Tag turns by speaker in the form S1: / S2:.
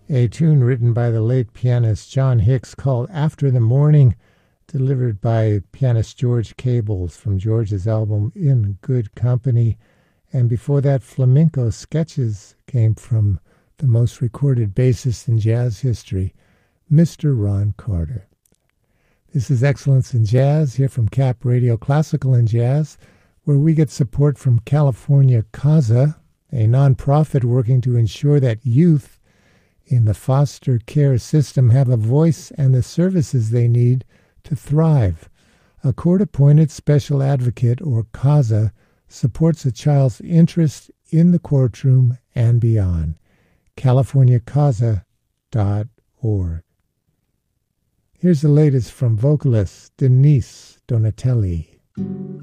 S1: a tune written by the late pianist John Hicks called After the Morning, delivered by pianist George Cables from George's album In Good Company. And before that, Flamenco Sketches came from the most recorded bassist in jazz history, Mr. Ron Carter. This is Excellence in Jazz, here from Cap Radio Classical and Jazz, where we get support from California CASA, a nonprofit working to ensure that youth in the foster care system have a voice and the services they need to thrive. A court-appointed special advocate, or CASA, supports a child's interest in the courtroom and beyond. CaliforniaCASA.org. Here's the latest from vocalist Denise Donatelli.